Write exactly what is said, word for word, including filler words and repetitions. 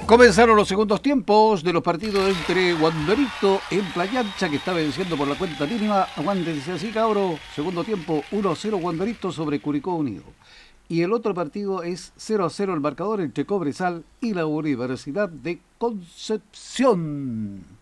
Comenzaron los segundos tiempos de los partidos entre Wanderito en Playa Ancha, que está venciendo por la cuenta mínima. Aguántense así, cabro. Segundo tiempo, uno a cero Wanderito sobre Curicó Unido. Y el otro partido es cero a cero el marcador entre Cobresal y la Universidad de Concepción.